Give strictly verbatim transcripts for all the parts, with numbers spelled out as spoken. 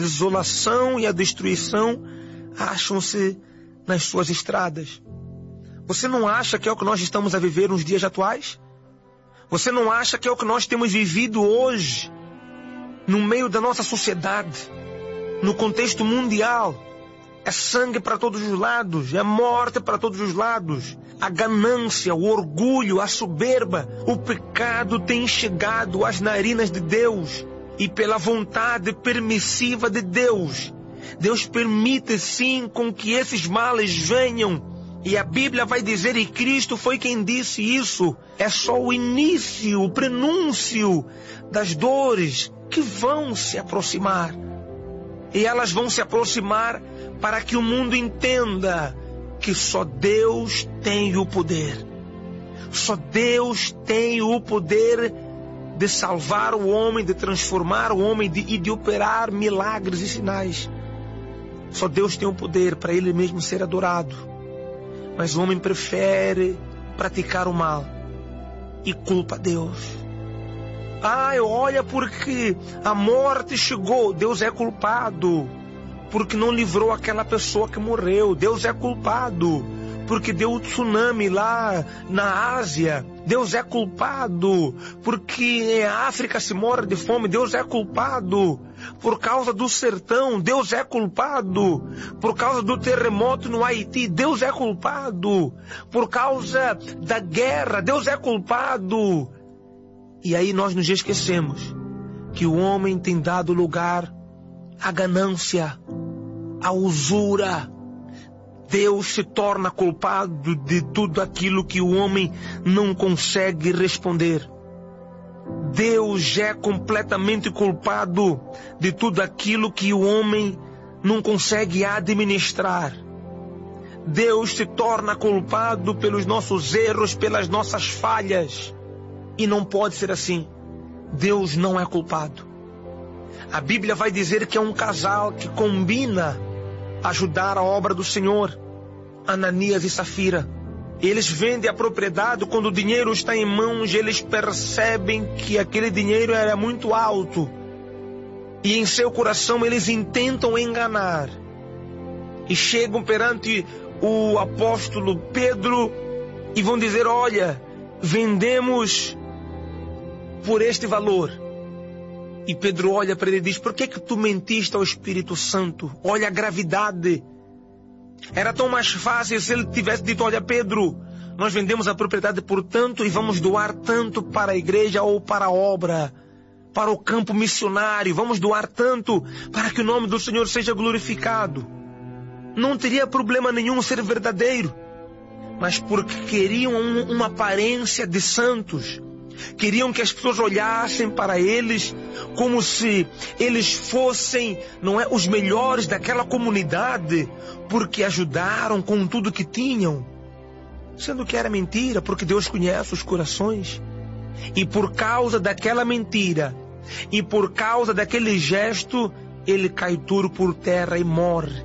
desolação e a destruição acham-se nas suas estradas. Você não acha que é o que nós estamos a viver nos dias atuais? Você não acha que é o que nós temos vivido hoje, no meio da nossa sociedade, no contexto mundial? É sangue para todos os lados, é morte para todos os lados. A ganância, o orgulho, a soberba, o pecado tem chegado às narinas de Deus. E pela vontade permissiva de Deus, Deus permite sim com que esses males venham. E a Bíblia vai dizer, e Cristo foi quem disse isso, é só o início, o prenúncio das dores que vão se aproximar. E elas vão se aproximar para que o mundo entenda que só Deus tem o poder. Só Deus tem o poder de salvar o homem, de transformar o homem de, e de operar milagres e sinais. Só Deus tem o poder para Ele mesmo ser adorado. Mas o homem prefere praticar o mal e culpa Deus. Ah, olha, porque a morte chegou, Deus é culpado. Porque não livrou aquela pessoa que morreu, Deus é culpado. Porque deu o tsunami lá na Ásia, Deus é culpado. Porque a África se morre de fome, Deus é culpado. Por causa do sertão, Deus é culpado. Por causa do terremoto no Haiti, Deus é culpado. Por causa da guerra, Deus é culpado. E aí nós nos esquecemos que o homem tem dado lugar à ganância, à usura. Deus se torna culpado de tudo aquilo que o homem não consegue responder. Deus é completamente culpado de tudo aquilo que o homem não consegue administrar. Deus se torna culpado pelos nossos erros, pelas nossas falhas. E não pode ser assim. Deus não é culpado. A Bíblia vai dizer que é um casal que combina ajudar a obra do Senhor, Ananias e Safira. Eles vendem a propriedade, quando o dinheiro está em mãos, eles percebem que aquele dinheiro era muito alto. E em seu coração eles intentam enganar. E chegam perante o apóstolo Pedro e vão dizer, olha, vendemos por este valor. E Pedro olha para ele e diz, por que que tu mentiste ao Espírito Santo? Olha a gravidade. Era tão mais fácil se ele tivesse dito, olha Pedro, nós vendemos a propriedade por tanto e vamos doar tanto para a igreja ou para a obra, para o campo missionário, vamos doar tanto para que o nome do Senhor seja glorificado. Não teria problema nenhum ser verdadeiro, mas porque queriam um, uma aparência de santos, queriam que as pessoas olhassem para eles como se eles fossem, não é, os melhores daquela comunidade, porque ajudaram com tudo que tinham. Sendo que era mentira, porque Deus conhece os corações. E por causa daquela mentira, e por causa daquele gesto, ele cai duro por terra e morre.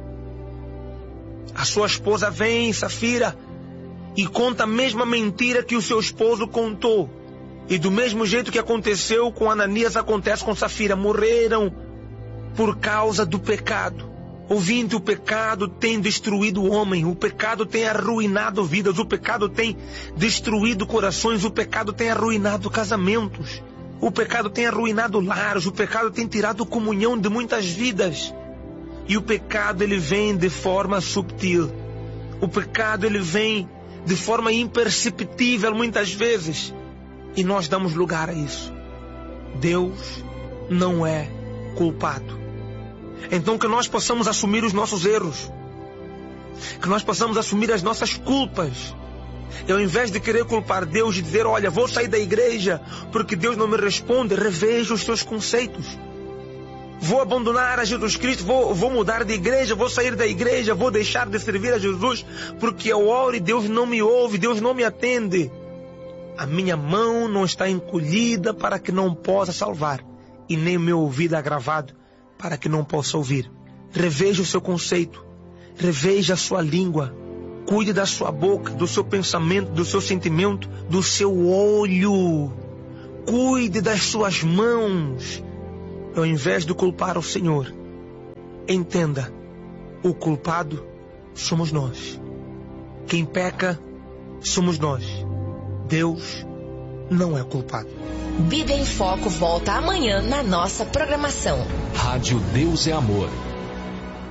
A sua esposa vem, Safira, e conta a mesma mentira que o seu esposo contou. E do mesmo jeito que aconteceu com Ananias, acontece com Safira. Morreram por causa do pecado. Ouvinte, o pecado tem destruído o homem. O pecado tem arruinado vidas. O pecado tem destruído corações. O pecado tem arruinado casamentos. O pecado tem arruinado lares. O pecado tem tirado comunhão de muitas vidas. E o pecado, ele vem de forma subtil. O pecado, ele vem de forma imperceptível muitas vezes. E nós damos lugar a isso. Deus não é culpado. Então que nós possamos assumir os nossos erros. Que nós possamos assumir as nossas culpas. E ao invés de querer culpar Deus e dizer, olha, vou sair da igreja porque Deus não me responde, reveja os seus conceitos. Vou abandonar a Jesus Cristo, vou, vou mudar de igreja, vou sair da igreja, vou deixar de servir a Jesus porque eu oro e Deus não me ouve, Deus não me atende. A minha mão não está encolhida para que não possa salvar, e nem o meu ouvido agravado para que não possa ouvir. Reveja o seu conceito, reveja a sua língua, cuide da sua boca, do seu pensamento, do seu sentimento, do seu olho. Cuide das suas mãos. Ao invés de culpar o Senhor, Entenda, o culpado somos nós. Quem peca somos nós. Deus não é culpado. Bíblia em Foco volta amanhã na nossa programação. Rádio Deus é Amor.